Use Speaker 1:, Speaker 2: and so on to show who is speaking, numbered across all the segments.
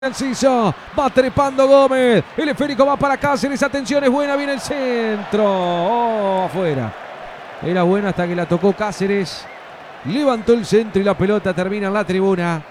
Speaker 1: Enciso, va trepando Gómez, el esférico va para Cáceres, atención, es buena, viene el centro, afuera. Era buena hasta que la tocó Cáceres, levantó el centro y la pelota termina en la tribuna.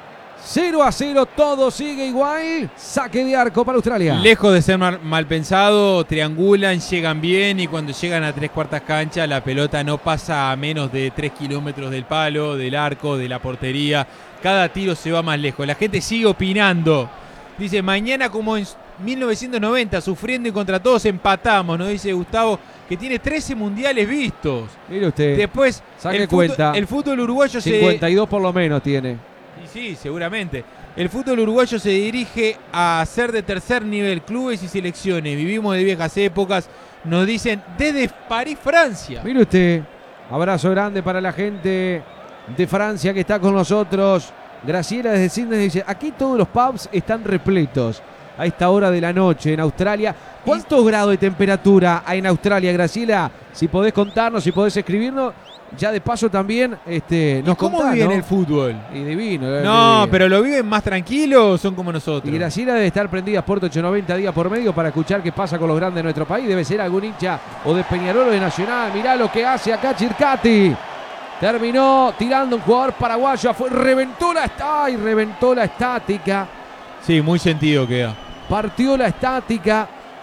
Speaker 1: 0-0, todo sigue igual, saque de arco para Australia.
Speaker 2: Lejos de ser mal pensado, triangulan, llegan bien y cuando llegan a 3/4 cancha la pelota no pasa a menos de 3 kilómetros del palo, del arco, de la portería. Cada tiro se va más lejos. La gente sigue opinando. Dice, mañana como en 1990, sufriendo y contra todos empatamos, nos dice Gustavo, que tiene 13 mundiales vistos.
Speaker 1: Mire usted,
Speaker 2: después
Speaker 1: saque cuenta.
Speaker 2: El fútbol uruguayo
Speaker 1: 52 por lo menos tiene.
Speaker 2: Sí, seguramente. El fútbol uruguayo se dirige a ser de tercer nivel, clubes y selecciones. Vivimos de viejas épocas, nos dicen desde París, Francia.
Speaker 1: Mire usted, abrazo grande para la gente de Francia que está con nosotros. Graciela desde Sydney dice, aquí todos los pubs están repletos a esta hora de la noche en Australia. ¿Cuántos grados de temperatura hay en Australia, Graciela? Si podés contarnos, si podés escribirnos. Ya de paso también nos
Speaker 2: ¿Cómo
Speaker 1: contás,
Speaker 2: viven
Speaker 1: ¿no?
Speaker 2: el fútbol?
Speaker 1: Y divino.
Speaker 2: No, pero ¿lo viven más tranquilo o son como nosotros?
Speaker 1: Y Graciela debe estar prendida Sport 890 día por medio para escuchar qué pasa con los grandes de nuestro país. Debe ser algún hincha o de Peñarol o de Nacional. Mirá lo que hace acá Chircati. Terminó tirando un jugador paraguayo. Reventó la estática.
Speaker 2: Sí, muy sentido queda.
Speaker 1: Partió la estática.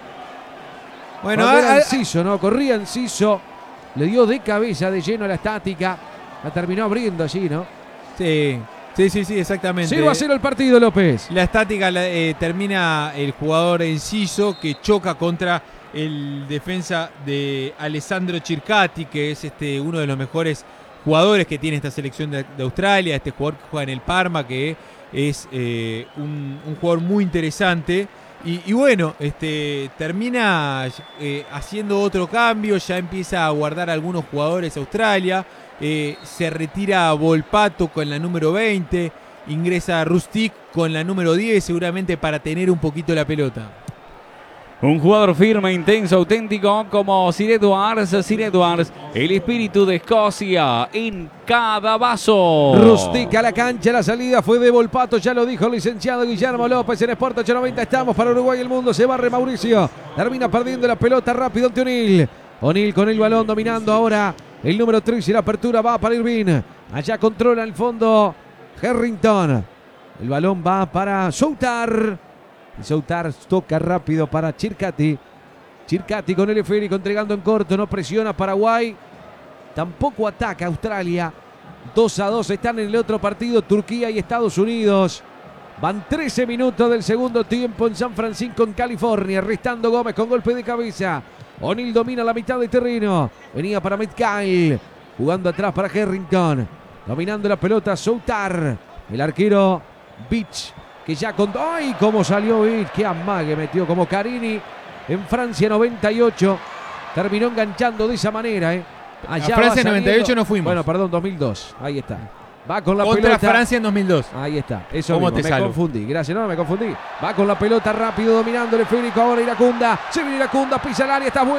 Speaker 2: Bueno,
Speaker 1: Enciso, ¿no? Corría Enciso. Le dio de cabeza, de lleno a la estática. La terminó abriendo allí, ¿no?
Speaker 2: Sí, exactamente.
Speaker 1: 0-0 el partido, López.
Speaker 2: La estática termina el jugador Enciso que choca contra el defensa de Alessandro Chircati, que es uno de los mejores jugadores que tiene esta selección de Australia. Este jugador que juega en el Parma, que es un jugador muy interesante. Y bueno, termina haciendo otro cambio, ya empieza a guardar algunos jugadores Australia, se retira Volpato con la número 20, ingresa Rustic con la número 10, seguramente para tener un poquito la pelota.
Speaker 3: Un jugador firme, intenso, auténtico como Sir Edwards, el espíritu de Escocia en cada vaso.
Speaker 1: Rustica a la cancha, la salida fue de Volpato, ya lo dijo el licenciado Guillermo López en Sport 890. Estamos para Uruguay, el mundo, se barre Mauricio, termina perdiendo la pelota rápido ante O'Neill. O'Neill con el balón dominando ahora el número 3 y la apertura va para Irvine. Allá controla el fondo Harrington. El balón va para Soutar. Y Soutar toca rápido para Chircati. Chircati con el esférico entregando en corto, no presiona Paraguay. Tampoco ataca Australia. 2-2 están en el otro partido, Turquía y Estados Unidos. Van 13 minutos del segundo tiempo en San Francisco, en California. Restando Gómez con golpe de cabeza. O'Neill domina la mitad del terreno. Venía para Metcalf. Jugando atrás para Harrington. Dominando la pelota Soutar. El arquero Beach. Que ya con... ¡Ay! Cómo salió Beach. Qué amague metió como Carini en Francia 98. Terminó enganchando de esa manera, Allá
Speaker 2: a Francia 98 no fuimos.
Speaker 1: Bueno, perdón, 2002. Ahí está. Va con la
Speaker 2: Contra
Speaker 1: pelota.
Speaker 2: Francia en 2002.
Speaker 1: Ahí está. Eso
Speaker 2: ¿Cómo
Speaker 1: mismo.
Speaker 2: te
Speaker 1: Me
Speaker 2: salvo?
Speaker 1: confundí. Gracias, no, me confundí. Va con la pelota rápido, dominando el esférico. Ahora Iracunda. Se viene Iracunda, pisa el área. Está buena.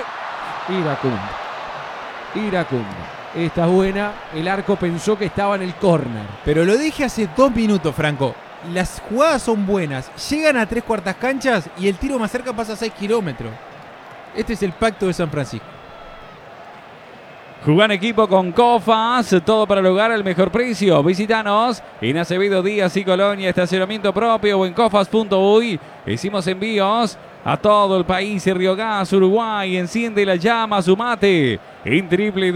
Speaker 1: Iracunda. Esta es buena. El arco pensó que estaba en el córner.
Speaker 2: Pero lo dije hace 2 minutos, Franco. Las jugadas son buenas. Llegan a 3/4 canchas y el tiro más cerca pasa a 6 kilómetros. Este es el pacto de San Francisco.
Speaker 3: Juega en equipo con Cofas, todo para lograr el mejor precio. Visítanos en Acevedo Díaz y Colonia, estacionamiento propio o en cofas.uy. Hicimos envíos a todo el país. Riogas, Uruguay, enciende la llama, sumate en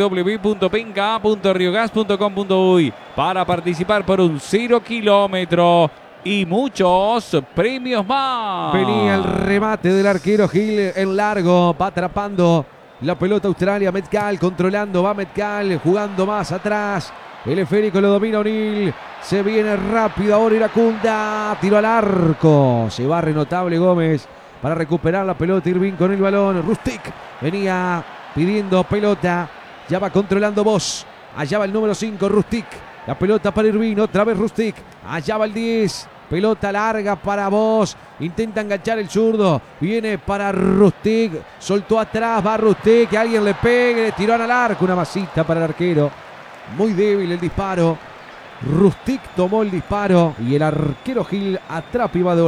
Speaker 3: www.penca.riogas.com.uy para participar por un 0 kilómetro y muchos premios más.
Speaker 1: Venía el remate del arquero Gil en largo. Va atrapando la pelota Australia. Metcalf controlando. Va Metcalf jugando más atrás. El esférico lo domina O'Neill. Se viene rápido ahora Iracunda. Tiro al arco. Se barre notable Gómez para recuperar la pelota. Irvine con el balón. Rustic venía pidiendo pelota. Ya va controlando Bosch. Allá va el número 5, Rustic. La pelota para Irvine. Otra vez Rustic. Allá va el 10. Pelota larga para Bosch. Intenta enganchar el zurdo. Viene para Rustic. Soltó atrás. Va Rustic. Que alguien le pegue. Le tiró al arco. Una masita para el arquero. Muy débil el disparo. Rustic tomó el disparo y el arquero Gil atrapa y va de